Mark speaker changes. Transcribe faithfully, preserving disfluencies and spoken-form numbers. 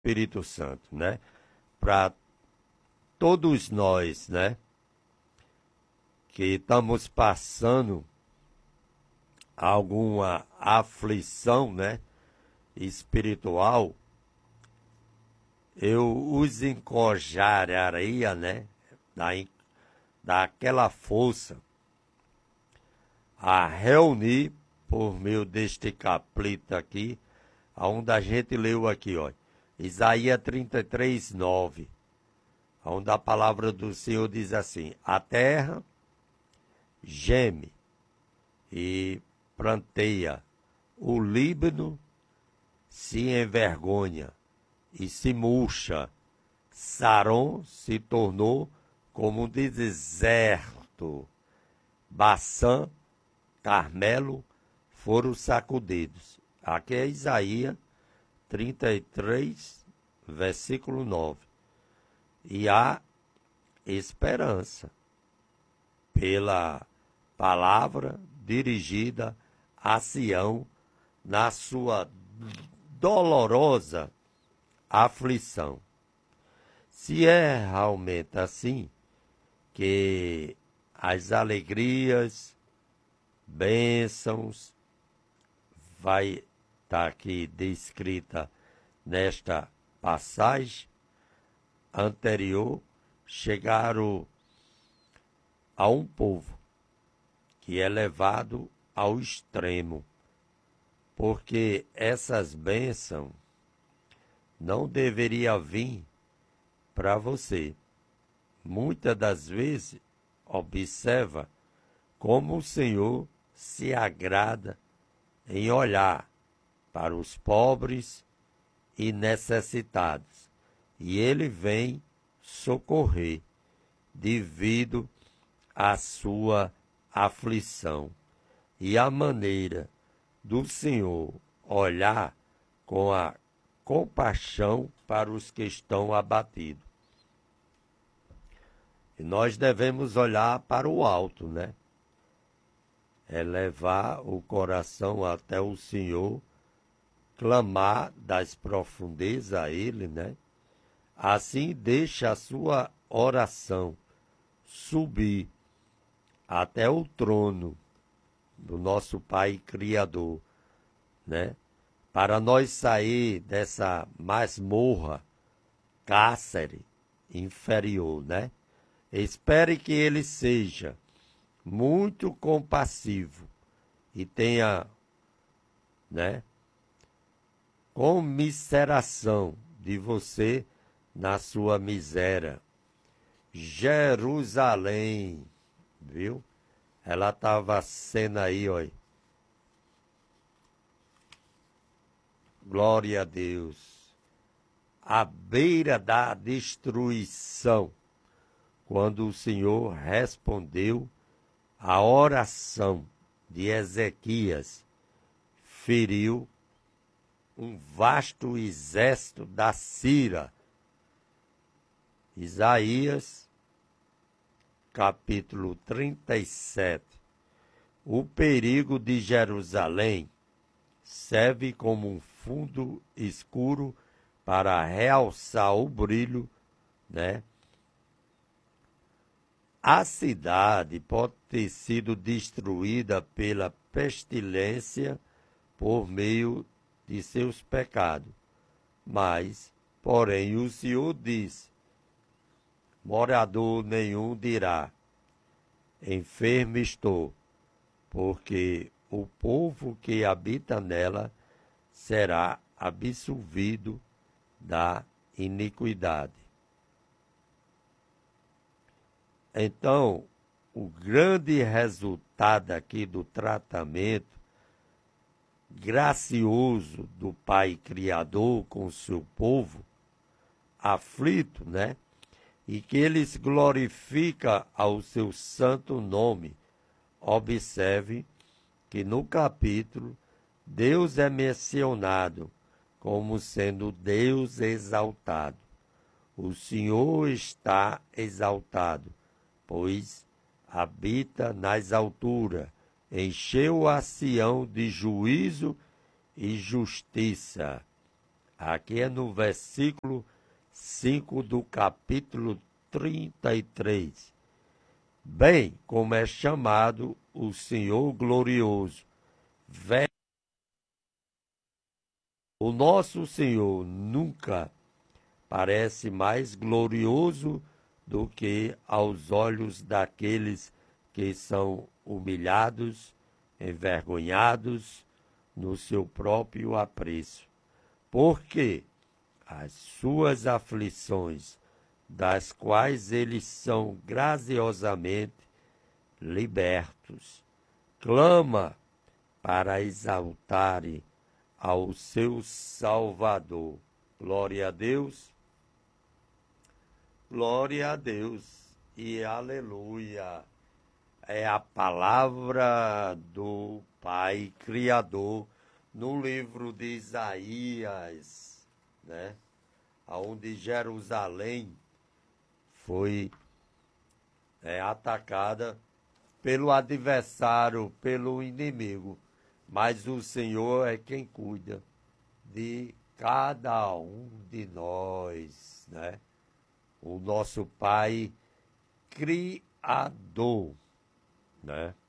Speaker 1: Espírito Santo, né? Para todos nós, né? Que estamos passando alguma aflição, né? Espiritual, eu os encorajaria, né? Da, daquela força a reunir por meio deste capítulo aqui, onde a gente leu aqui, ó, Isaías trinta e três, nove, onde a palavra do Senhor diz assim: a terra geme e pranteia, o Líbano se envergonha e se murcha, Saron se tornou como um deserto, Baçã, Carmelo foram sacudidos. Aqui é Isaías trinta e três, versículo nove. E há esperança pela palavra dirigida a Sião na sua dolorosa aflição. Se é realmente assim, que as alegrias, bênçãos, vai estar aqui descrita nesta passagem anterior, chegaram a um povo que é levado ao extremo, porque essas bênçãos não deveriam vir para você. Muitas das vezes, observa como o Senhor se agrada em olhar para os pobres e necessitados, e Ele vem socorrer devido à sua aflição. E a maneira do Senhor olhar com a compaixão para os que estão abatidos. E nós devemos olhar para o alto, né? É levar o coração até o Senhor, clamar das profundezas a Ele, né? Assim deixa a sua oração subir até o trono do nosso Pai Criador, né? Para nós sair dessa masmorra, cárcere inferior, né? Espere que Ele seja muito compassivo e tenha, né, comiseração de você na sua miséria. Jerusalém, viu? Ela estava sendo aí, ó. Glória a Deus. À beira da destruição, quando o Senhor respondeu à oração de Ezequias, feriu um vasto exército da Síria. Isaías, capítulo trinta e sete. O perigo de Jerusalém serve como um fundo escuro para realçar o brilho, né? A cidade pode ter sido destruída pela pestilência por meio de seus pecados. Mas, porém, o Senhor diz: morador nenhum dirá, enfermo estou, porque o povo que habita nela será absolvido da iniquidade. Então, o grande resultado aqui do tratamento gracioso do Pai Criador com o seu povo aflito, né? E que eles glorificam ao seu santo nome. Observe que no capítulo Deus é mencionado como sendo Deus exaltado. O Senhor está exaltado, pois habita nas alturas, encheu a Sião de juízo e justiça. Aqui é no versículo cinco do capítulo trinta e três. Bem como é chamado o Senhor glorioso. O nosso Senhor nunca parece mais glorioso do que aos olhos daqueles que são humilhados, envergonhados no seu próprio apreço. Porque as suas aflições, das quais eles são graciosamente libertos, clama para exaltarem ao seu Salvador. Glória a Deus, glória a Deus e aleluia. É a palavra do Pai Criador no livro de Isaías, né? Onde Jerusalém foi é, atacada pelo adversário, pelo inimigo. Mas o Senhor é quem cuida de cada um de nós, né? O nosso Pai Criador, né?